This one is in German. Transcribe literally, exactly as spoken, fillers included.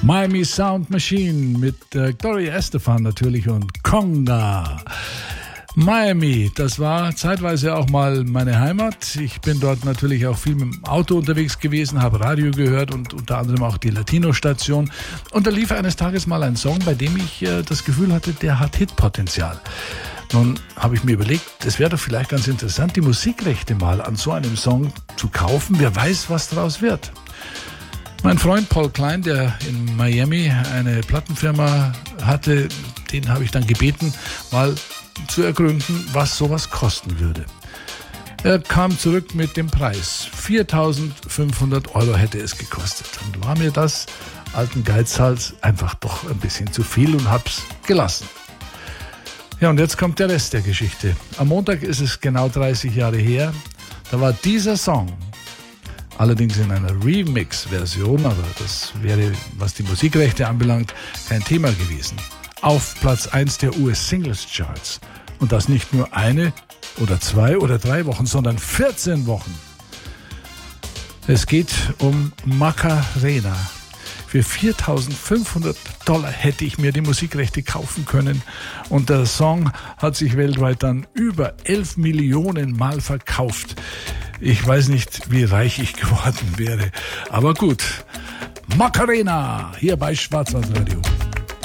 Miami Sound Machine mit äh, Gloria Estefan natürlich und Conga. Miami, das war zeitweise auch mal meine Heimat. Ich bin dort natürlich auch viel mit dem Auto unterwegs gewesen, habe Radio gehört und unter anderem auch die Latino-Station. Und da lief eines Tages mal ein Song, bei dem ich äh, das Gefühl hatte, der hat Hitpotenzial. Nun habe ich mir überlegt, es wäre doch vielleicht ganz interessant, die Musikrechte mal an so einem Song zu kaufen. Wer weiß, was daraus wird. Mein Freund Paul Klein, der in Miami eine Plattenfirma hatte, den habe ich dann gebeten, mal zu ergründen, was sowas kosten würde. Er kam zurück mit dem Preis. viertausendfünfhundert Euro hätte es gekostet. Und war mir das, alten Geizhals, einfach doch ein bisschen zu viel und hab's gelassen. Ja, und jetzt kommt der Rest der Geschichte. Am Montag ist es genau dreißig Jahre her. Da war dieser Song, allerdings in einer Remix-Version, aber das wäre, was die Musikrechte anbelangt, kein Thema gewesen, auf Platz eins der U S-Singles-Charts. Und das nicht nur eine oder zwei oder drei Wochen, sondern vierzehn Wochen. Es geht um Macarena. Für viertausendfünfhundert Dollar hätte ich mir die Musikrechte kaufen können. Und der Song hat sich weltweit dann über elf Millionen Mal verkauft. Ich weiß nicht, wie reich ich geworden wäre. Aber gut. Macarena, hier bei Schwarzwaldradio.